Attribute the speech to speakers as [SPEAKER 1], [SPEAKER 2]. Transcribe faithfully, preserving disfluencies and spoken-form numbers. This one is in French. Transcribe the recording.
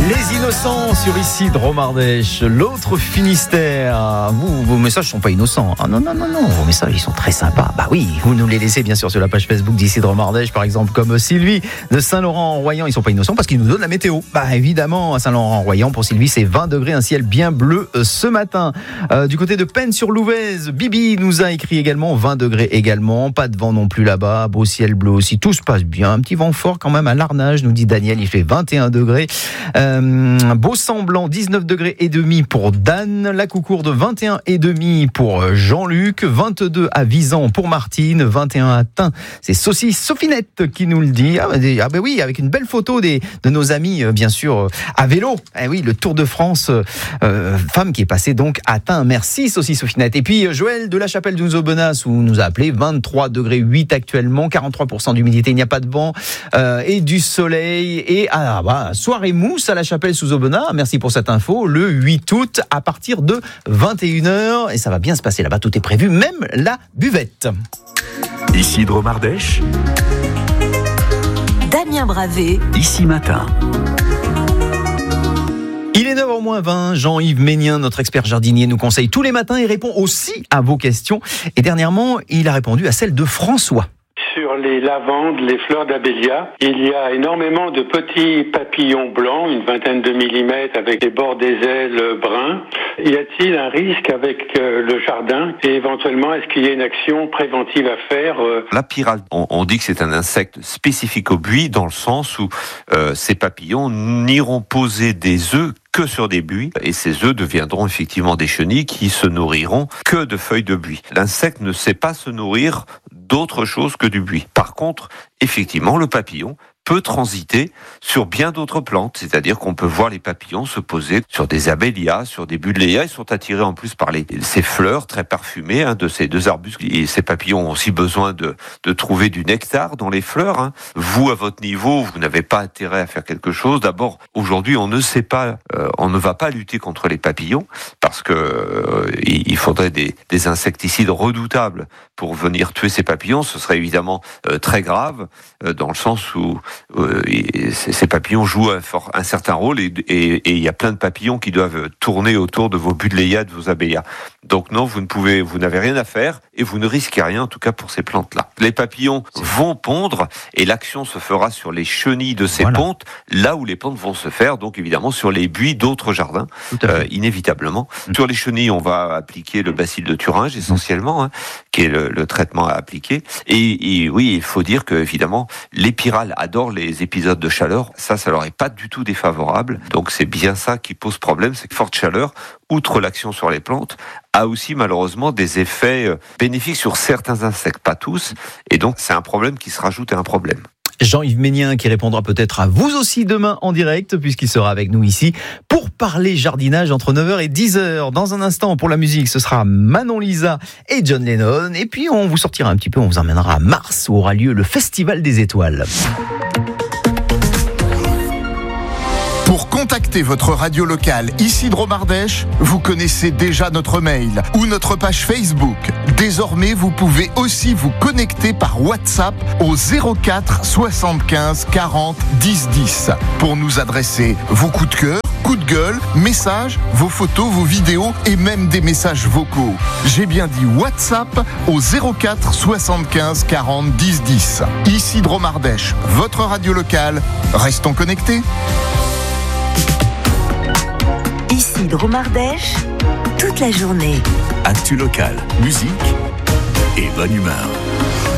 [SPEAKER 1] Les innocents sur ici de Romardèche, l'autre Finistère. Vous, vos messages ne sont pas innocents. Ah non, non, non, non, vos messages, ils sont très sympas. Bah oui, vous nous les laissez bien sûr sur la page Facebook d'ici de Romardèche, par exemple, comme Sylvie de Saint-Laurent-en-Royan. Ils ne sont pas innocents parce qu'ils nous donnent la météo. Bah évidemment, à Saint-Laurent-en-Royan, pour Sylvie, c'est vingt degrés, un ciel bien bleu ce matin. Euh, du côté de Pennes-sur-Louvèze, Bibi nous a écrit également vingt degrés également. Pas de vent non plus là-bas, beau ciel bleu aussi. Tout se passe bien. Un petit vent fort quand même à Larnage, nous dit Daniel. Il fait vingt et un degrés. Euh, Beau-Semblant, dix-neuf degrés et demi pour Dan. La Coucourde, vingt et un et demi pour Jean-Luc. vingt-deux à Visan pour Martine. vingt et un à Tain. C'est Saucisse Sophinette qui nous le dit. Ah, bah, ah bah oui, avec une belle photo des, de nos amis, euh, bien sûr, euh, à vélo. Eh oui, le Tour de France, euh, femme qui est passée donc à Tain. Merci Saucisse Sophinette. Et puis Joël de la Chapelle de Nouveau-Benas, où nous a appelé, vingt-trois degrés huit actuellement, quarante-trois pour cent d'humidité, il n'y a pas de vent euh, et du soleil. Et ah, bah, soirée mousse à la Chapelle sous Aubenas. Merci pour cette info. Le huit août à partir de vingt et une heures. Et ça va bien se passer là-bas. Tout est prévu, même la buvette.
[SPEAKER 2] Ici de Romardèche.
[SPEAKER 3] Damien Bravé.
[SPEAKER 2] Ici matin.
[SPEAKER 1] Il est neuf heures moins vingt. Jean-Yves Ménien, notre expert jardinier, nous conseille tous les matins et répond aussi à vos questions. Et dernièrement, il a répondu à celle de François.
[SPEAKER 4] Sur les lavandes, les fleurs d'abélia, il y a énormément de petits papillons blancs, une vingtaine de millimètres avec les bords des ailes bruns. Y a-t-il un risque avec euh, le jardin et éventuellement est-ce qu'il y a une action préventive à faire euh...
[SPEAKER 5] La pyrale, on, on dit que c'est un insecte spécifique au buis dans le sens où euh, ces papillons n'iront poser des œufs que sur des buis, et ces œufs deviendront effectivement des chenilles qui se nourriront que de feuilles de buis. L'insecte ne sait pas se nourrir d'autre chose que du buis. Par contre, effectivement, le papillon peut transiter sur bien d'autres plantes, c'est-à-dire qu'on peut voir les papillons se poser sur des abélias, sur des buddléias. Ils sont attirés en plus par les, ces fleurs très parfumées hein, de ces deux arbustes. Et ces papillons ont aussi besoin de, de trouver du nectar dans les fleurs. Hein. Vous, à votre niveau, vous n'avez pas intérêt à faire quelque chose. D'abord, aujourd'hui, on ne sait pas, euh, on ne va pas lutter contre les papillons parce que euh, il faudrait des, des insecticides redoutables pour venir tuer ces papillons. Ce serait évidemment euh, très grave euh, dans le sens où Euh, et ces papillons jouent un, fort, un certain rôle et il y a plein de papillons qui doivent tourner autour de vos buddléias, de vos abélias. Donc non, vous ne pouvez, vous n'avez rien à faire et vous ne risquez rien, en tout cas pour ces plantes-là. Les papillons vont pondre et l'action se fera sur les chenilles de ces voilà. pontes, là où les plantes vont se faire, donc évidemment sur les buis d'autres jardins, euh, inévitablement. Mmh. Sur les chenilles, on va appliquer le bacille de Thuringe essentiellement, hein, qui est le, le traitement à appliquer. Et, et oui, il faut dire que évidemment, les pyrales adorent les épisodes de chaleur, ça, ça leur est pas du tout défavorable. Donc c'est bien ça qui pose problème, c'est que forte chaleur, outre l'action sur les plantes, a aussi malheureusement des effets bénéfiques sur certains insectes, pas tous. Et donc c'est un problème qui se rajoute à un problème.
[SPEAKER 1] Jean-Yves Ménien qui répondra peut-être à vous aussi demain en direct puisqu'il sera avec nous ici pour parler jardinage entre neuf heures et dix heures. Dans un instant pour la musique, ce sera Manon Lisa et John Lennon. Et puis on vous sortira un petit peu, on vous emmènera à Mars où aura lieu le Festival des Étoiles.
[SPEAKER 6] Pour contacter votre radio locale ici de Romardèche, vous connaissez déjà notre mail ou notre page Facebook. Désormais, vous pouvez aussi vous connecter par WhatsApp au zéro quatre soixante-quinze quarante dix dix pour nous adresser vos coups de cœur, coups de gueule, messages, vos photos, vos vidéos et même des messages vocaux. J'ai bien dit WhatsApp au zéro quatre soixante-quinze quarante dix dix. Ici de Romardèche, votre radio locale. Restons connectés.
[SPEAKER 3] Ici de Romardèche, toute la journée.
[SPEAKER 2] Actu local, musique et bonne humeur.